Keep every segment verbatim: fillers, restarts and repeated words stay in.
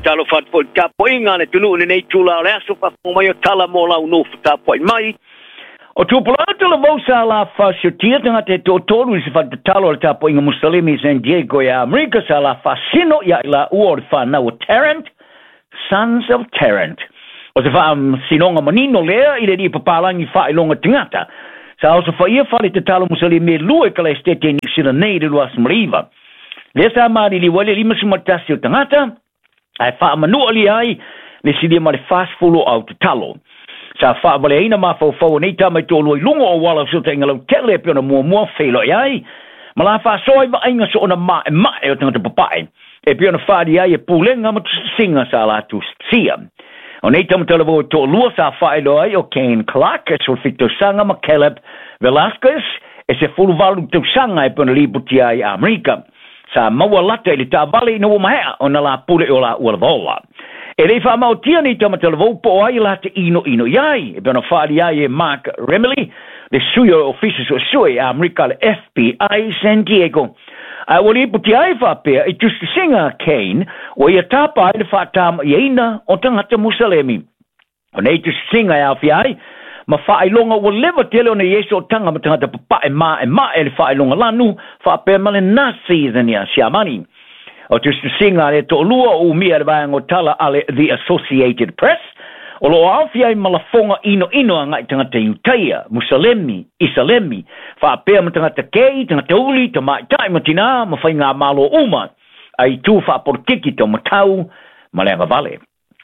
talo fat po ka po inga ne tulu ne tula le so fa po mai tala mo la no fa po mai o tu plato la vosa la fa shutia tanga te to tolu se fa talo ta po inga muslimi San Diego ya America sa la fascino ya la uor fa na o Tarrant Sons of Tarrant o se fa um, sinonga manino le ile di papalangi fa ilonga tingata sa o se fa ia fa te talo muslimi lue kala estete ni sila nei de luas mriva lesa mari li wale lima sumatasi o tangata ai fa manu ali ai le sidi mari fast follow out talo sa fa vale ina ma fo fo nei ta mai to lo lungo o wala so tenga lo tele pe na mo mo felo ai mala fa so ai inga so na ma ma e tanga te papai e pe na fa di ai e pulenga ma singa sa la tu sia o nei ta mo vo to lo sa fa lo ai o Kane Clark e so fito sanga ma Caleb Velasquez e se fulu valu tu sanga e pe na libuti ai America sa maua lata ili ta bali no mahea o na la pule o la ua vola. E rei wha mau tia ni tama te levo po ai la te ino ino iai. E bena whaari ai e Mark Remley, le suyo officers o sui a Amerika le F B I San Diego. A wali puti ai whapea e just singa Kane o ia tapa ai le whatama i eina o tangata Musalemi. O nei just singa e awhi ai, ma whaelonga ua lewa tele o na Yesu o tanga ma tangata papa e ma e ma e le whaelonga lanu whapea male na season ia siamani. O tustu singa le to lua o mia le vayang o tala ale The Associated Press o lo awhi ai malafonga ino ino a ngai tangata Utaia, Musalemi, Isalemi whapea ma tangata kei, tangata uli, ta mai tai ma tina ma whai ngā malo uma ai tu whaporkiki to matau ma le vale.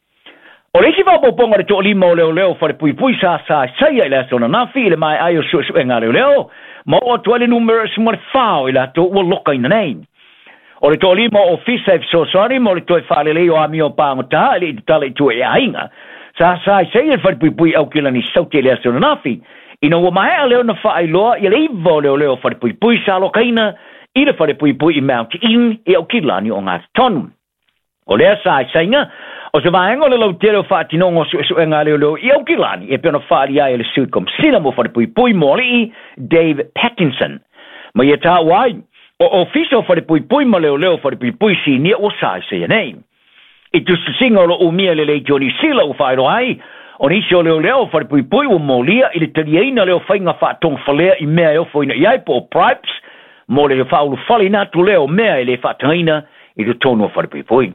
O reisi whapo ponga re to lima o leo leo whare pui pui sa sa saia ila sona nafi ile mai ai o su su e ngā leo leo ma o tuale numero sumare whao ila to ua loka ina nei. O re to lima o Fisafe Society mo re to e whale leo a mi o pāngo ta ili i tala i tu e ainga sa sa saia whare pui pui au kila ni sauti ila sona nafi ina ua mahea leo na whaai loa i le iwa o leo leo whare pui pui sa loka ina i le whare pui pui i Mount In i au kila ni o ngā tonu. O lea sa sainga o se vaenga le lau tere o whaatinongo su su e ngā leo leo i au kilani e pēna whaari ai le suit kom sina mo whare pui pui moli Dave Pattinson. Ma ia tā wai, o ofiso whare pui pui ma leo leo whare pui pui si nia o sai se nei. I tu su singa o lo umia le lei Johnny Sila o whaero ai, o nisi o leo leo whare pui pui o molia i le tarieina leo whainga whaatong whalea i mea eo whaina iai po Pripes, mo le whaulu whali nā tu leo mea i le whaataina i le tonu o whare pui pui.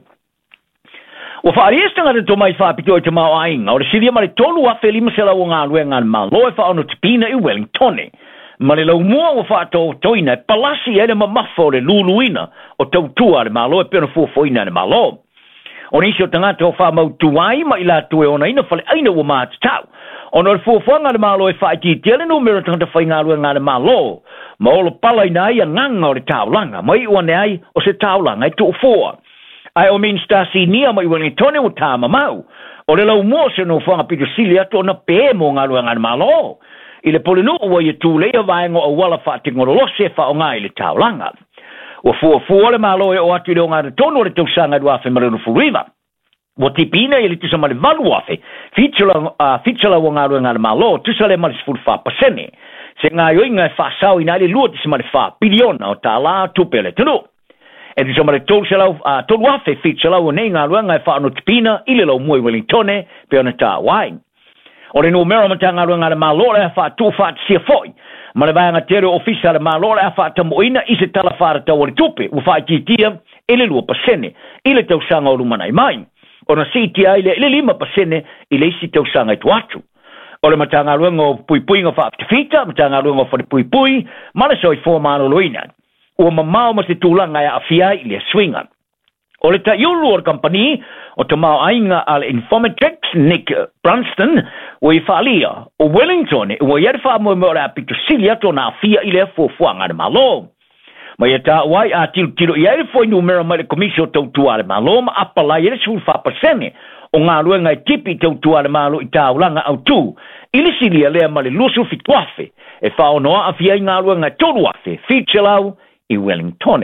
O whaari estanga te tomai whaapito i te mau ainga, o le siria mare tolu a wheli masela o ngā lue ngā ma loe whaono te pina i Wellington. Ma le lau mua o whaato toina e palasi e le mamafo le luluina o tautua le ma loe pena fuafoina le ma lo. O nisi o tangata o wha mau tuai ma ila tue ona ina whale aina ua maa te tau. O no le fuafoanga le ma loe whaiti te le numero tangata whai ngā lue ngā le ma lo. Ma o le pala ina ai a nganga o le taulanga, ma i uane ai o se taulanga i tu fua. Ai o min stasi nia mai wani tone o tama mau. O le lau mua se no whanga pito sili ato na pē mo ngā lua ngā malo. I le polinu ua i tū lea vaenga o wala whaatingoro lose wha o ngā i le taulanga. O fua fua le malo e o atu leo ngā tono le tausanga du afe marenu furiva. O tipina i le tusa male valu afe. Fitala o ngā lua ngā malo, tusa le male sifuru wha pasene. Se ngā yoinga e wha sao ina le lua tisa male wha piliona o tā la tupe le tunu. E tu samare tolu se lau, uh, tolu afe fit se lau o nei ngā luanga e whaano tipina i le lau mua i Wellingtone pe ona tā wai. O le numero ma tā ngā luanga le mālore a wha tū wha tia foi. Ma le vāanga tere ofisa le mālore a wha tamoina i se tala whara tau o le tupe u wha titia i le lua pasene i le tau sanga o lumanai mai. O na si tia i le, le lima pasene i le isi tau sanga i tu atu. O le ma tā ngā luanga o pui pui ngā wha aptifita, ma tā ngā luanga o wha pui pui, ma le soi fō māno loina. O mamao ma se tūlanga e awhia i le swinga. O le ta iulu o company, o te mao ainga al Informatrix, Nick Brunston, o i whaalia, o Wellington, o i ariwha mo mo rea pito silia to na awhia i le fuafuanga le malo. Ma ia ta wai a tilo tilo i ariwha i numero ma le komisio tautua le malo, ma apala i le sulfa pasene, o ngā luenga i tipi tautua le malo i taulanga au tu, i le silia lea ma le lusu fituafe, e whaonoa awhia i ngā luenga tolu afe, fitchelau, i Wellington.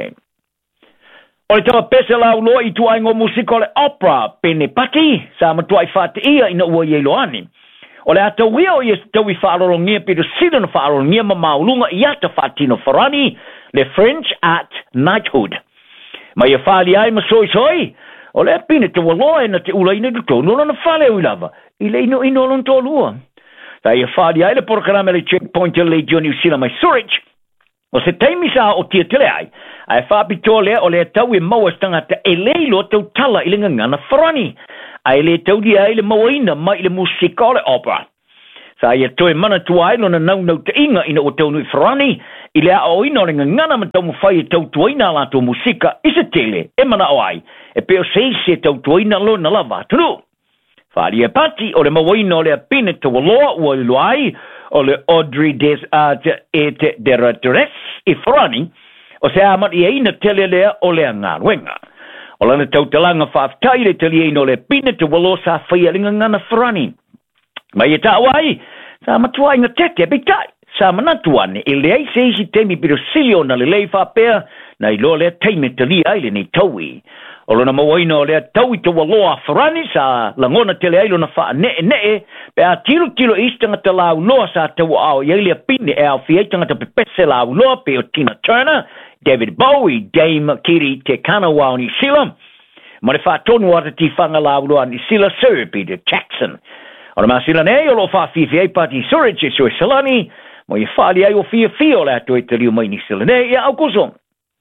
O le tawa pese lau loa i tuai ngō musiko le opera pene pati, sa matua i whate ia ina ua i eiloani. O le ata wia o i tau i whaarorongia pido sida na whaarorongia ma maulunga i ata whatino Farani, le French at Knighthood. Ma ia whaali ai ma soi soi, O le pine te waloa na te ula ina tu tonu na fale o lava. I le ino ino lon tolua. Ta ia whaari ai le porkarame le checkpoint le John New Zealand mai Surridge. O se taimi sa o tia tele ai. Ai whapito lea o le tau e maua stangata e leilo tau tala i le ngangana wharani. Ai le tau di ai le mawaina mai le musika o le opera. Sa ia toe mana tua ai lona nau nau te inga ina o tau nui wharani. I le a o ina o le ngangana ma tau mwhai e tau tuaina la tau musika i se tele e mana o ai. E peo seisi e tau tuaina lo na lava tunu. Whaari e pati o le mawaina o le apine te waloa ua i loai o le Audrey des uh, e te Deratres i wharani o se amat i eina tele lea o le angaruenga. O lana tautalanga whaaftai le tele eina o le apine te waloa sa whaialinga ngana wharani. Mai e tāwai, sa matua inga tete bitai, sa manatuane e le ai seisi temi piro silio na le lei whapea na i lo le teime tali aile ni taui. O lona mawaina o lea taui te waloa wharani sa langona tele ailo na wha ne e ne e, pe a tilo tilo istanga te lau loa sa te wa au iaile pine e au fietanga te pepese lau loa pe o Tina Turner, David Bowie, Dame Kiri te Kanawa o New Zealand, ma le wha tonu ata ti whanga lau loa New Zealand Sir Peter Jackson. O le masila nei o lo wha fifi ai pati Surridge e soi salani, mo i whaali ai o fia fia o le ato e te liu mai New Zealand nei e au kusong.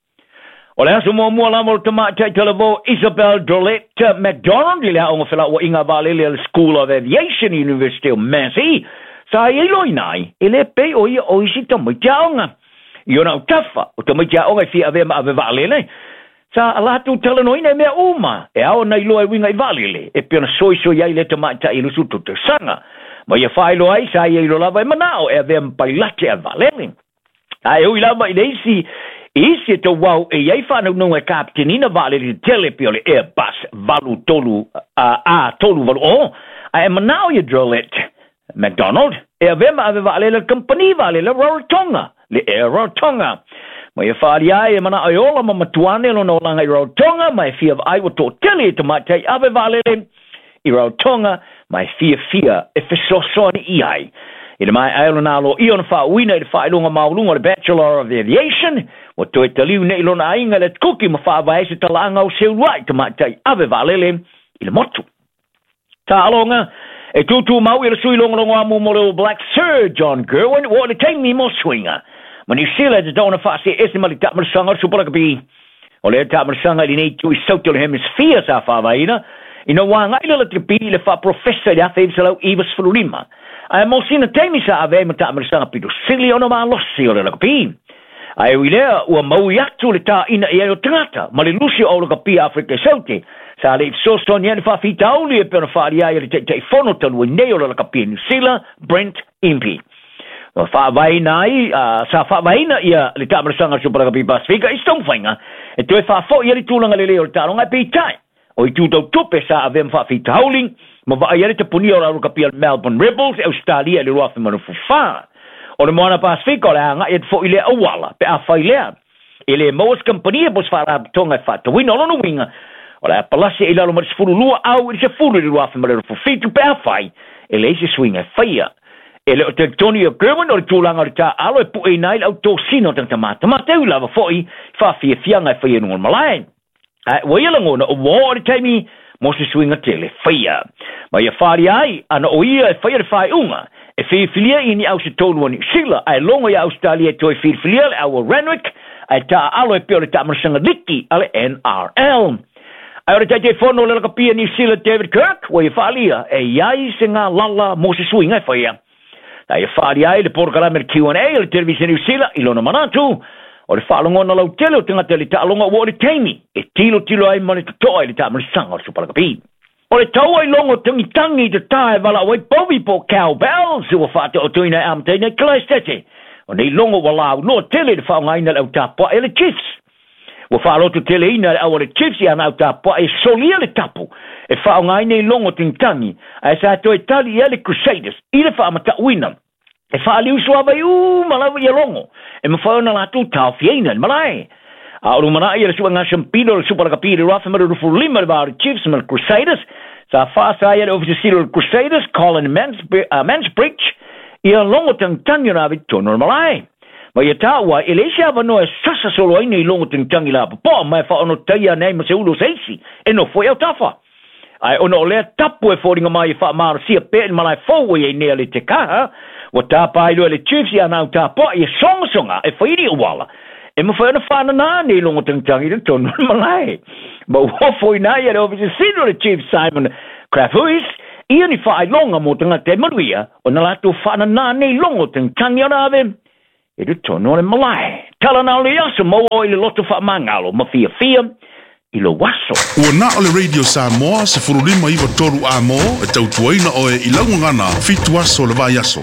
O le aso mua mua lama o te mātai televo Isabel Drolette McDonald i le haonga whila o inga valele le School of Aviation University of Massey sa i loi nai i le pe o ia o isi tamai te aonga. I ona au tafa o tamai te aonga i fia ave ma ave valele sa alatu talanoina e mea uma e ao na iloa e winga i valele e piona soi soi ai le te mātai i lusu te sanga ma ia whailo ai sa i ilo lava e manao e ave mpailate a valele. Ai ui lava i leisi isi te wau e iai whanau nunga e kaptenina vale li telepi o le Airbus valu tolu a uh, tolu valu o a e manao i Drolette McDonald e avema ave vale le company vale le Rarotonga le Air Rarotonga ma ia whaari ai e mana ai ola ma matuane lo no langa i Rarotonga ma e fia ai wa tō tele te matai ave vale le i Rarotonga ma e fia fia e fesosoni i ai i le mai ailo nalo i on wha uina i le whailunga maulunga le Bachelor of Aviation o toi te liu nei lona ainga le kuki ma whaavai se talanga o seu ruai te matai ave valele i le motu. Ta alonga, e tutu mau i le sui longa longa amu mo le Black Sir John Gerwin o le teimi mo swinga. Ma New Zealand e dona whaase ese mali tamarasanga supalakapi. O le tamarasanga li nei tui sauti o le hemisphere sa whaavai ina. Ina wanga ila le tripi le wha professor le awhai salau Iwas Fulurima. Ai mo sina teimi sa ave ma tamarasanga pido sili ono maa losi o le lakapi. Ai wilea ua maui atu le tā ina i ai o tangata, ma le lusi o laka pi Afrika Saute, sa le ifsoston iani whawhita auli e pēna whaari ai le te te whono talu i nei o laka pi New Zealand, Brent Impey. Ma whawaina ai, uh, sa whawaina ia le tāmarasanga so laka pi Pasifika, i stongwhainga, e toi whawho i ari tūlanga le leo le tāronga e peitai, o i tūtau tupe sa avem whawhita auli, ma wa ai ari te puni o laka pi Melbourne Rebels, Australia le ruafi manu fuwhaa. O le moana Pasifika o le anga e fo i le awala, pe a whai lea. I le Moas Company e bos whara tonga e whata wina o lono winga. O le apalasi e lalo maris furu lua au i se furu i ruafi marero fufitu pe a whai. E le isi swinga e whaia. E le o te Tony o Gerwin o le tūlanga o le tā alo e pu e nai au tō sino tang tamata. Ma teu lava fo i whawhi e whianga e whaia nungon malai. Wa ia langona o wā o le taimi mo se swinga te le whaia. Ma ia whari ai, ana o ia e whaia le whai unga. E whiwhilia i ni au se tonu ani sila, ai longo i Australia toi whiwhilia le au Renwick, ai tā alo e pio le tamarasanga liki ale N R L. Ai ora tai te whono le laka pia New Zealand David Kirk, wa i whalia, e iai se ngā lala mo se suinga e whaia. Ai e whali ai le porkalame le Q and A le televisi New Zealand, i lona manatu, o le whalongona lau tele o tangata le taalonga o le teimi, e tilo tilo ai mani tutoa i le tamarasanga o supalaka pia. O le tau ai longo tangi tangi te tae wala o e bovi po cowbells ua whate o tuina e amteina Christchurch. O nei longo wala au no tele de whaongaina le au tapoa e le Chiefs. Ua whaalotu tele ina le au le Chiefs i ana au tapoa e solia le tapu. E whaongaina i longo tangi tangi. A e sa to e tali e le Crusaders. I le whaamata uina. E whaali usua vai u malawa i longo. E mawhaona la tu tau fiena le malai. A o rumana ia le sua ngā shampino le supalaka piri rafa mara rufu lima le vāri Chiefs ma le Crusaders. Sa whaasa ia le ofisi silo le Crusaders, Colin Mansbridge, uh, Mansbridge ia longo tang tangi ravi tono malai. ma ia taua e le sia vano e sasa solo ai nei longo tintangi la po mai fa ono taia nei ma se ulo seisi e no foi au tafa ai ono le tapu e foringa mai fa mar sia pe malai fo e nei le te ka wa tapa ai le chiefs ia na tapa e songa songa e foi ri wala e mo foi na fa na nei longo tintangi de ton malai ma wo foi na ia over the senior le chief Simon Crafuis ia ni fa longa mo tanga te maria ona la tu fa na nei longo tintangi ona ave e du tono le malai tala na le aso mo o le loto fa mangalo ma fia fia i lo waso o na o le radio Samoa se furulima iwa toru a mo e tau tuaina o e i launga ngana fitu aso le vai aso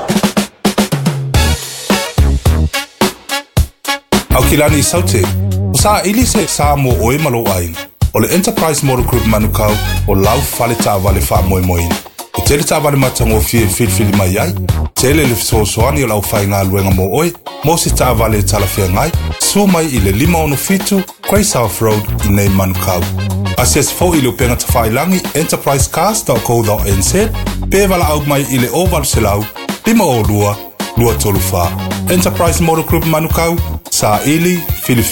au kilani saute o sa ili se Samoa o e malo ai o le Enterprise Motor Group manukau o lau fale ta vale fa moi moi o tele ta vale matango fie fil fil mai ai tele le so soani o lau fai ngā luenga mo oi mo se ta vale tala fia ngai so mai i le lima ono fitu Quay South Road i nei manukau ases fo i le upenga ta fai langi enterprise cars dot co dot n z pe vala au mai i le oval selau lima o lua lua tolu fa Enterprise Motor Group manukau sa ili fili